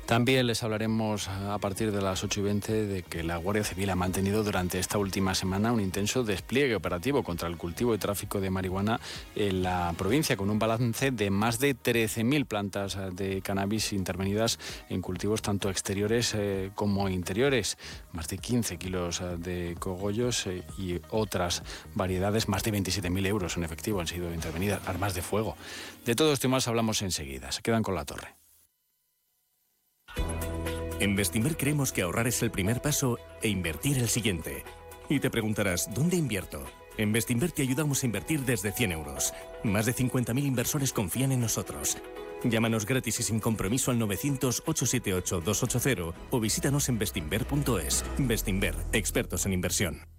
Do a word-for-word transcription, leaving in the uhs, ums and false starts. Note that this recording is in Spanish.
También les hablaremos a partir de las ocho y veinte de que la Guardia Civil ha mantenido durante esta última semana un intenso despliegue operativo contra el cultivo y tráfico de marihuana en la provincia, con un balance de más de trece mil plantas de cannabis intervenidas en cultivos tanto exteriores eh, como interiores, más de quince kilos de cogollos eh, y otras variedades, más de veintisiete mil euros en efectivo han sido intervenidas, armas de fuego. De todo esto y más hablamos enseguida. Se quedan con La Torre. En Bestinver creemos que ahorrar es el primer paso e invertir el siguiente. Y te preguntarás, ¿dónde invierto? En Bestinver te ayudamos a invertir desde cien euros. Más de cincuenta mil inversores confían en nosotros. Llámanos gratis y sin compromiso al novecientos, ochocientos setenta y ocho, doscientos ochenta o visítanos en bestinver punto es. Bestinver, expertos en inversión.